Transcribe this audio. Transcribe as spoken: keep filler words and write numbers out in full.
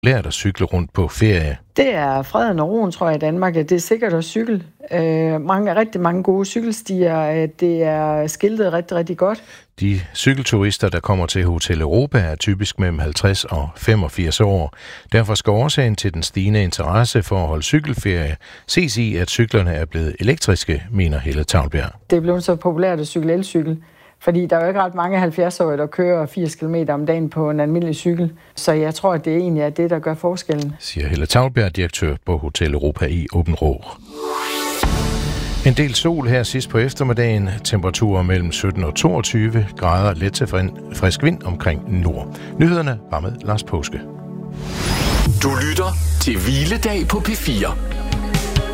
lært at cykle rundt på ferie? Det er freden og roen, tror jeg, i Danmark. Det er sikkert at cykle. Øh, mange, rigtig mange gode cykelstier. Det er skiltet rigtig, rigtig godt. De cykelturister, der kommer til Hotel Europa, er typisk mellem halvtreds og femogfirs år. Derfor skal årsagen til den stigende interesse for at holde cykelferie ses i, at cyklerne er blevet elektriske, mener Helle Tavlbjerg. Det er blevet så populært at cykle elcykel. Fordi der er jo ikke ret mange halvfjerds-årige, der kører firs kilometer om dagen på en almindelig cykel. Så jeg tror, at det egentlig er det, der gør forskellen. Siger Helle Tavlbjerg, direktør på Hotel Europa i Aabenraa. En del sol her sidst på eftermiddagen. Temperaturer mellem sytten og toogtyve grader. Let til frisk vind omkring nord. Nyhederne var med Lars Påske. Du lytter til Hviledag på P fire.